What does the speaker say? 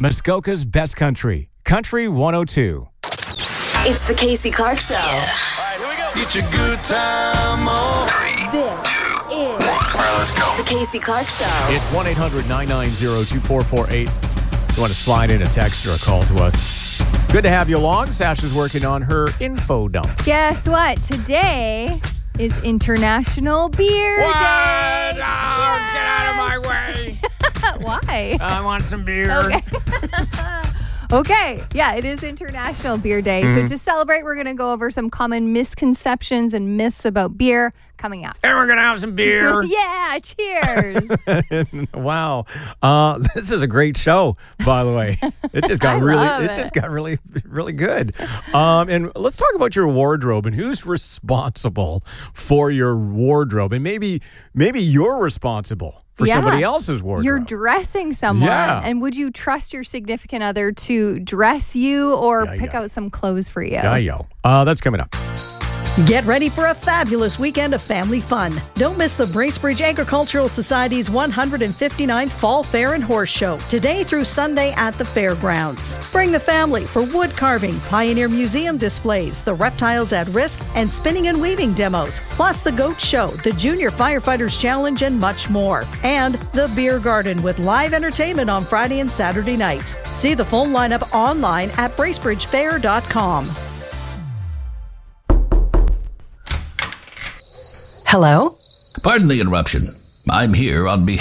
Muskoka's Best Country, Country 102. It's the Casey Clark Show. All right, here we go. Get your good time on. This is Let's go. the Casey Clark Show. It's 1-800-990-2448. You want to slide in a text or a call to us. Good to have you along. Sasha's working on her info dump. Guess what? Today is International Beer Day. What? Oh, get out of my way. Why? I want some beer. Okay. Okay. Yeah, it is International Beer Day. So to celebrate, we're going to go over some common misconceptions and myths about beer coming up. And we're going to have some beer. Yeah, cheers. Wow. This is a great show, by the way. It just got really good. And let's talk about your wardrobe and who's responsible for your wardrobe. And maybe you're responsible for somebody else's wardrobe. You're dressing someone. Yeah. And would you trust your significant other to dress you or pick out some clothes for you? That's coming up. Get ready for a fabulous weekend of family fun. Don't miss the Bracebridge Agricultural Society's 159th Fall Fair and Horse Show, today through Sunday at the fairgrounds. Bring the family for wood carving, Pioneer Museum displays, the Reptiles at Risk, and spinning and weaving demos, plus the Goat Show, the Junior Firefighters Challenge, and much more. And the Beer Garden with live entertainment on Friday and Saturday nights. See the full lineup online at bracebridgefair.com. Hello? Pardon the interruption. I'm here on behalf